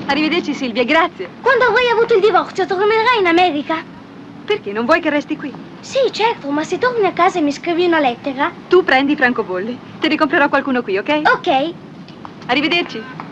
Arrivederci Silvia, grazie. Quando avrai avuto il divorzio tornerai in America? Perché, non vuoi che resti qui? Sì, certo, ma se torni a casa e mi scrivi una lettera... Tu prendi i francobolli. Te ne comprerò qualcuno qui, ok? Ok. Arrivederci.